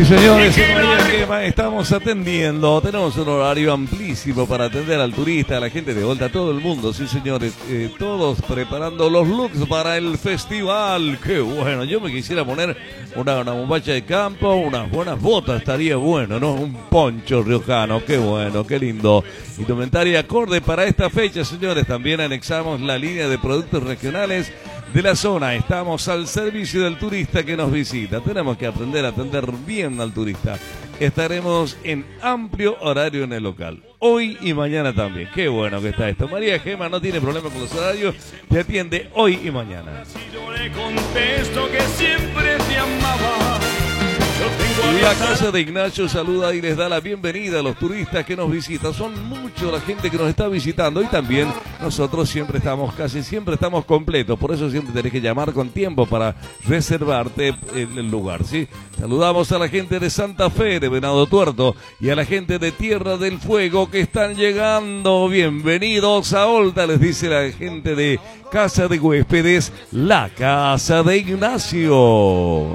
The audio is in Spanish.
Señores, en María Gema estamos atendiendo, tenemos un horario amplísimo para atender al turista, a la gente de vuelta, a todo el mundo, sí señores, todos preparando los looks para el festival. Qué bueno, yo me quisiera poner una bombacha de campo, unas buenas botas, estaría bueno, ¿no? Un poncho riojano, qué bueno, qué lindo. Indumentaria acorde para esta fecha, señores, también anexamos la línea de productos regionales de la zona. Estamos al servicio del turista que nos visita. Tenemos que aprender a atender bien al turista. Estaremos en amplio horario en el local, hoy y mañana también. Qué bueno que está esto. María Gema no tiene problema con los horarios, te atiende hoy y mañana. Yo le contesto que siempre te amaba. La casa de Ignacio saluda y les da la bienvenida a los turistas que nos visitan. Son muchos la gente que nos está visitando y también nosotros siempre estamos, casi siempre estamos completos. Por eso siempre tenés que llamar con tiempo para reservarte el lugar, ¿sí? Saludamos a la gente de Santa Fe, de Venado Tuerto, y a la gente de Tierra del Fuego que están llegando. Bienvenidos a Olta, les dice la gente de Casa de Huéspedes, la Casa de Ignacio.